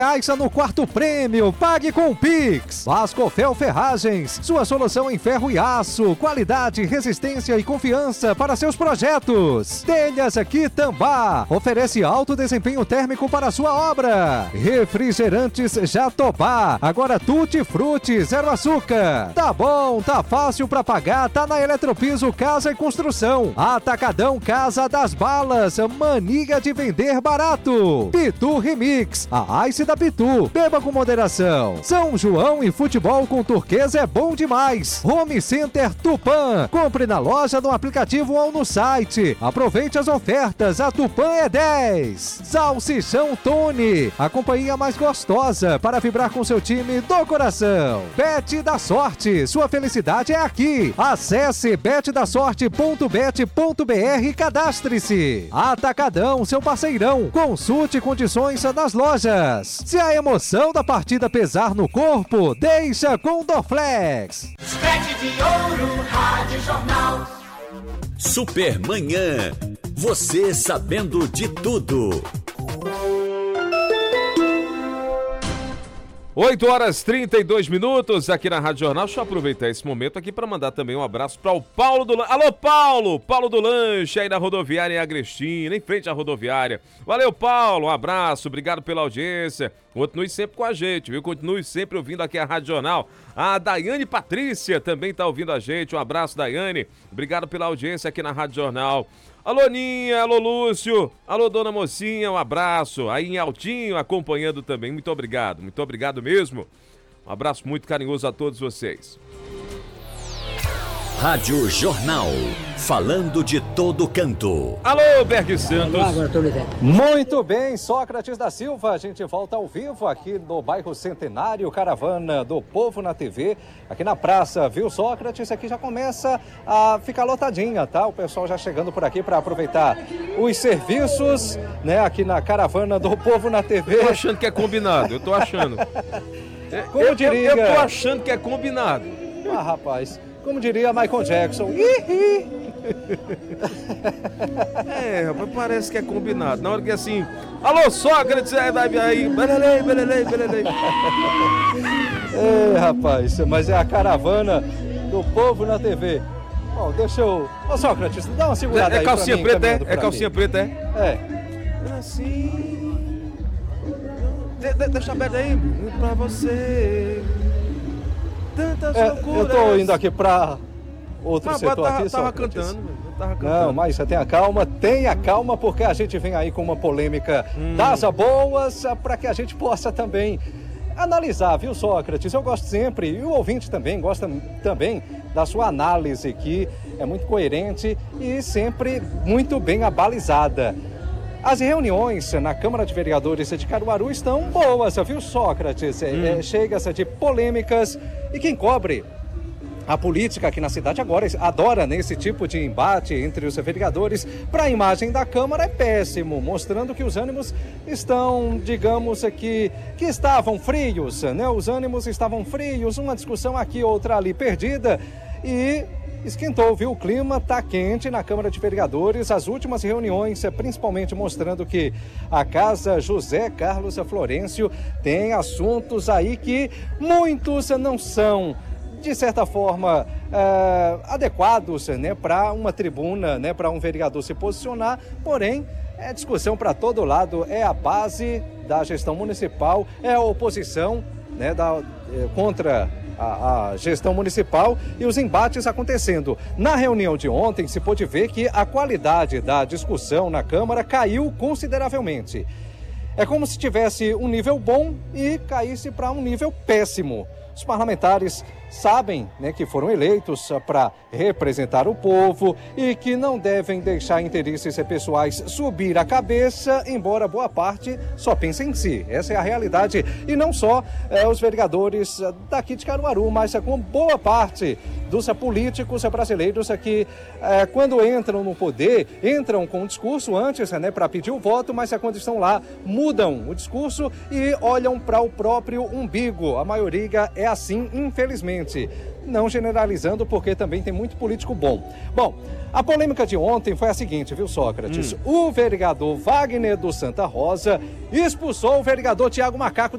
Caixa no quarto prêmio, pague com o Pix. Vascofel Ferragens, sua solução em ferro e aço, qualidade, resistência e confiança para seus projetos. Telhas Quitambá, oferece alto desempenho térmico para sua obra. Refrigerantes Jatobá, agora Tutti Frutti, zero açúcar. Tá bom, tá fácil para pagar, tá na Eletropiso Casa e Construção. Atacadão Casa das Balas, mania de vender barato. Pitu Remix, a Ice da Pitu, beba com moderação. São João e futebol com turquesa é bom demais. Home Center Tupã, compre na loja, no aplicativo ou no site. Aproveite as ofertas, a Tupã é 10. Salsichão Tony, a companhia mais gostosa para vibrar com seu time do coração. Bet da Sorte, sua felicidade é aqui. Acesse betdasorte.bet.br e cadastre-se. Atacadão, seu parceirão, consulte condições nas lojas. Se a emoção da partida pesar no corpo, deixa com Dorflex. Spread de ouro, Rádio Jornal. Supermanhã, você sabendo de tudo. 8h32 aqui na Rádio Jornal. Deixa eu aproveitar esse momento aqui para mandar também um abraço para o Paulo do Lanche. Alô, Paulo! Paulo do Lanche, aí na rodoviária em Agrestina, em frente à rodoviária. Valeu, Paulo, um abraço, obrigado pela audiência. Continue sempre com a gente, viu? Continue sempre ouvindo aqui a Rádio Jornal. A Daiane Patrícia também tá ouvindo a gente. Um abraço, Daiane. Obrigado pela audiência aqui na Rádio Jornal. Alô, Ninha, alô, Lúcio, alô, Dona Mocinha, um abraço. Aí em Altinho, acompanhando também. Muito obrigado mesmo. Um abraço muito carinhoso a todos vocês. Rádio Jornal, falando de todo canto. Alô, Berg Santos. Muito bem, Sócrates da Silva, a gente volta ao vivo aqui no bairro Centenário, Caravana do Povo na TV, aqui na praça, viu, Sócrates? Aqui já começa a ficar lotadinha, tá? O pessoal já chegando por aqui para aproveitar os serviços, né, aqui na Caravana do Povo na TV. Tô achando que é combinado, eu tô achando. Como diria... Eu tô achando que é combinado. Ah, rapaz... Como diria Michael Jackson. Rapaz, parece que é combinado. Na hora que assim, alô, Sócrates, aí, belelei. Rapaz, mas é a Caravana do Povo na TV. Bom, deixa eu... Ô, Sócrates, dá uma segurada aí calcinha pra mim, preta, é calcinha preta, é? É. Assim... Deixa aberto aí, pra você... Eu tô indo aqui pra outro setor aqui, tava cantando. Não, mas você tenha calma, porque a gente vem aí com uma polêmica das boas, para que a gente possa também analisar, viu, Sócrates? Eu gosto sempre, e o ouvinte também gosta também da sua análise, que é muito coerente e sempre muito bem abalizada. As reuniões na Câmara de Vereadores de Caruaru estão boas, viu, Sócrates? Chega-se de polêmicas e quem cobre a política aqui na cidade agora adora nesse tipo de embate entre os vereadores. Para a imagem da Câmara é péssimo, mostrando que os ânimos estão, digamos aqui, que estavam frios, né? Os ânimos estavam frios, uma discussão aqui, outra ali perdida e... esquentou, viu? O clima tá quente na Câmara de Vereadores. As últimas reuniões, principalmente mostrando que a Casa José Carlos Florencio tem assuntos aí que muitos não são, de certa forma, adequados, né, para uma tribuna, né, para um vereador se posicionar. Porém, é discussão para todo lado, é a base da gestão municipal, é a oposição, né, contra a gestão municipal e os embates acontecendo. Na reunião de ontem, se pôde ver que a qualidade da discussão na Câmara caiu consideravelmente. É como se tivesse um nível bom e caísse para um nível péssimo. Os parlamentares sabem, né, que foram eleitos para representar o povo e que não devem deixar interesses pessoais subir a cabeça, embora boa parte só pense em si. Essa é a realidade. E não só os vereadores daqui de Caruaru, mas com boa parte dos políticos brasileiros que, quando entram no poder, entram com um discurso antes, né, para pedir o voto, mas quando estão lá, mudam o discurso e olham para o próprio umbigo. A maioria é assim, infelizmente. Não generalizando, porque também tem muito político bom. Bom, a polêmica de ontem foi a seguinte, viu, Sócrates? O vereador Wagner do Santa Rosa expulsou o vereador Tiago Macaco